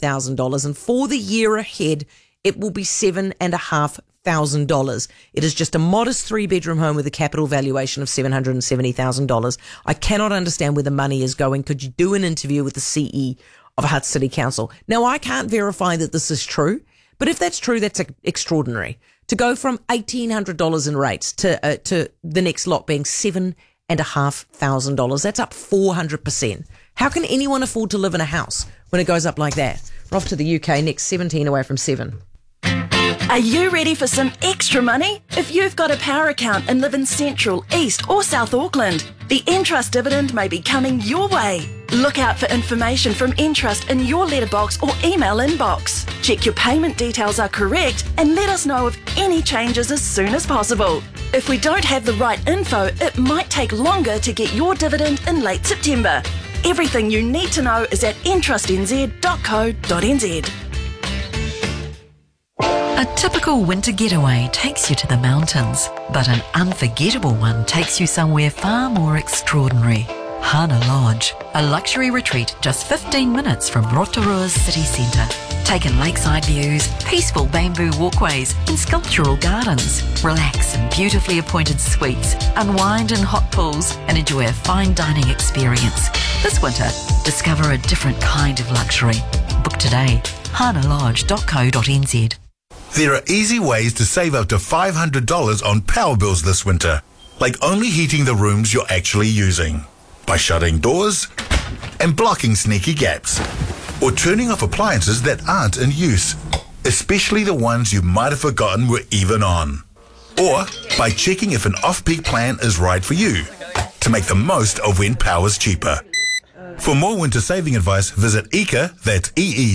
$8,000, and for the year ahead, it will be $7,500. It is just a modest 3-bedroom home with a capital valuation of $770,000. I cannot understand where the money is going. Could you do an interview with the CE of Hutt City Council? Now, I can't verify that this is true, but if that's true, that's extraordinary. To go from $1,800 in rates to the next lot being $7,500, that's up 400%. How can anyone afford to live in a house when it goes up like that? We're off to the UK next, 17 away from 7. Are you ready for some extra money? If you've got a power account and live in Central, East or South Auckland, the Entrust dividend may be coming your way. Look out for information from Entrust in your letterbox or email inbox. Check your payment details are correct and let us know of any changes as soon as possible. If we don't have the right info, it might take longer to get your dividend in late September. Everything you need to know is at entrustnz.co.nz. A typical winter getaway takes you to the mountains, but an unforgettable one takes you somewhere far more extraordinary. Hana Lodge, a luxury retreat just 15 minutes from Rotorua's city centre. Take in lakeside views, peaceful bamboo walkways and sculptural gardens. Relax in beautifully appointed suites, unwind in hot pools and enjoy a fine dining experience. This winter, discover a different kind of luxury. Book today, hanalodge.co.nz. There are easy ways to save up to $500 on power bills this winter, like only heating the rooms you're actually using, by shutting doors and blocking sneaky gaps, or turning off appliances that aren't in use, especially the ones you might have forgotten were even on, or by checking if an off-peak plan is right for you, to make the most of when power's cheaper. For more winter saving advice, visit EECA, that's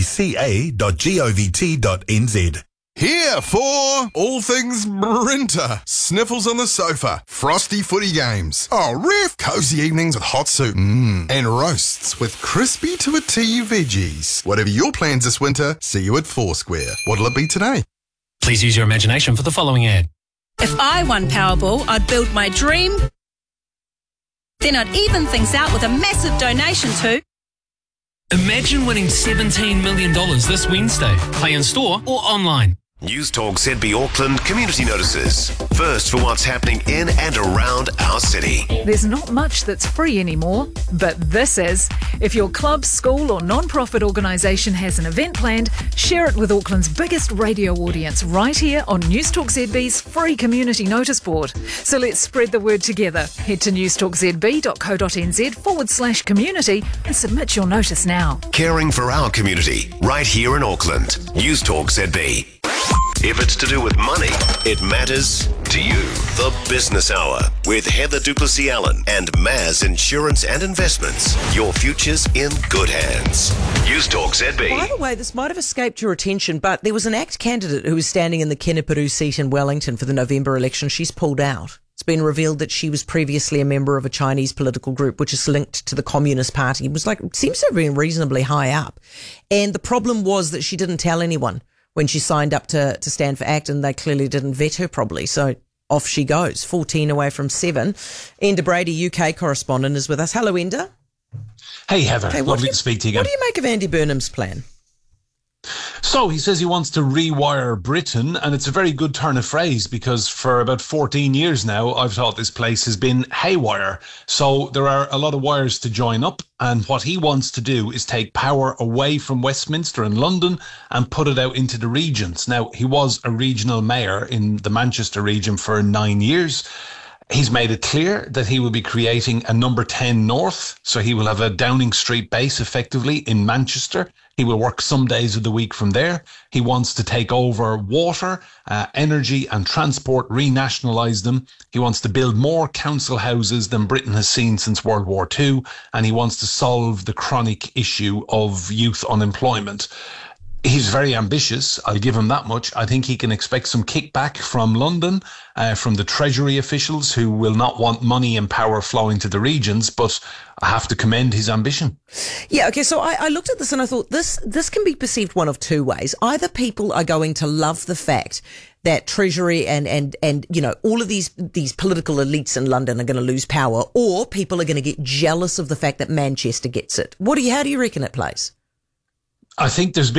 eeca.govt.nz. Here for all things Brinter. Sniffles on the sofa, frosty footy games. Oh, ref! Cozy evenings with hot soup. And roasts with crispy to a T veggies. Whatever your plans this winter, see you at Foursquare. What'll it be today? Please use your imagination for the following ad. If I won Powerball, I'd build my dream. Then I'd even things out with a massive donation to... Imagine winning $17 million this Wednesday. Play in store or online. News Talk ZB Auckland community notices. First for what's happening in and around our city. There's not much that's free anymore, but this is. If your club, school or non-profit organisation has an event planned, share it with Auckland's biggest radio audience right here on News Talk ZB's free community notice board. So let's spread the word together. Head to newstalkzb.co.nz/community and submit your notice now. Caring for our community right here in Auckland. News Talk ZB. If it's to do with money, it matters to you. The Business Hour with Heather Duplessis-Allen and Maz Insurance and Investments. Your future's in good hands. News Talk ZB. By the way, this might have escaped your attention, but there was an ACT candidate who was standing in the Keneperu seat in Wellington for the November election. She's pulled out. It's been revealed that she was previously a member of a Chinese political group, which is linked to the Communist Party. It seems to have been reasonably high up. And the problem was that she didn't tell anyone when she signed up to stand for ACT, and they clearly didn't vet her properly. So off she goes, 14 away from 7. Enda Brady, UK correspondent, is with us. Hello, Enda. Hey, Heather. Lovely to speak to you again. What do you make of Andy Burnham's plan? So he says he wants to rewire Britain, and it's a very good turn of phrase because for about 14 years now, I've thought this place has been haywire. So there are a lot of wires to join up, and what he wants to do is take power away from Westminster and London and put it out into the regions. Now, he was a regional mayor in the Manchester region for 9 years. He's made it clear that he will be creating a number 10 North, so he will have a Downing Street base effectively in Manchester. He will work some days of the week from there. He wants to take over water, energy and transport, renationalise them. He wants to build more council houses than Britain has seen since World War II, and he wants to solve the chronic issue of youth unemployment. He's very ambitious, I'll give him that much. I think he can expect some kickback from London, from the Treasury officials who will not want money and power flowing to the regions, but I have to commend his ambition. Yeah, okay, so I looked at this and I thought this can be perceived one of two ways. Either people are going to love the fact that Treasury and you know, all of these political elites in London are going to lose power, or people are going to get jealous of the fact that Manchester gets it. How do you reckon it plays? I think there's